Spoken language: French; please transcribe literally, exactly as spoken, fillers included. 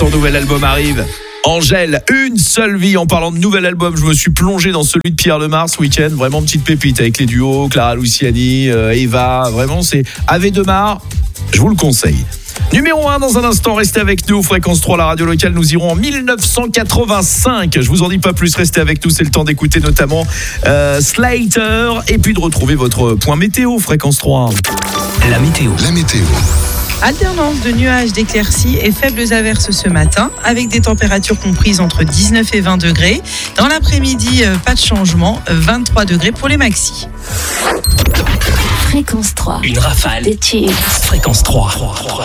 son nouvel album arrive. Angèle, une seule vie. En parlant de nouvel album, je me suis plongé dans celui de Pierre Demar ce week-end. Vraiment petite pépite avec les duos, Clara Luciani, euh, Eva. Vraiment, c'est Ave Demar. Je vous le conseille. Numéro un dans un instant, restez avec nous. Fréquence trois, la radio locale. Nous irons en dix-neuf cent quatre-vingt-cinq. Je vous en dis pas plus, restez avec nous. C'est le temps d'écouter notamment euh, Slater. Et puis de retrouver votre point météo, Fréquence trois. La météo. La météo. Alternance de nuages, d'éclaircies et faibles averses ce matin, avec des températures comprises entre dix-neuf et vingt degrés. Dans l'après-midi, pas de changement, vingt-trois degrés pour les maxis. Fréquence trois. Une rafale. Des tubes. Fréquence trois.